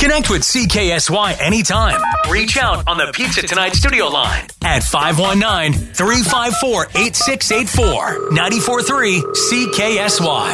Connect with CKSY anytime. Reach out on the Pizza Tonight studio line at 519-354-8684. 94.3 CKSY.